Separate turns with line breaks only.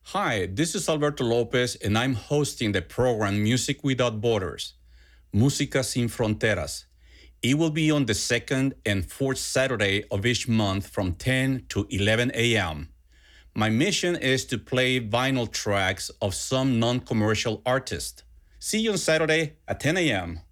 Hi, this is Alberto Lopez, and I'm hosting the program Music Without Borders, Música Sin Fronteras. It will be on the second and fourth Saturday of each month from 10 to 11 a.m. My mission is to play vinyl tracks of some non commercial artists. See you on Saturday at 10 a.m.